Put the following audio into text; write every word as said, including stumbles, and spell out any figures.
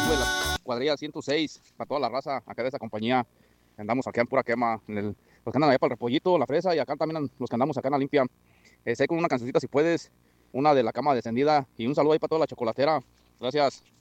amigo de la cuadrilla ciento seis, para toda la raza acá de esa compañía. Andamos acá en pura quema, en el, los que andan allá para el repollito, la fresa, y acá también los que andamos acá en la limpia. Eh, sé con una cancioncita si puedes, una de la cama descendida, y un saludo ahí para toda la chocolatera. Gracias.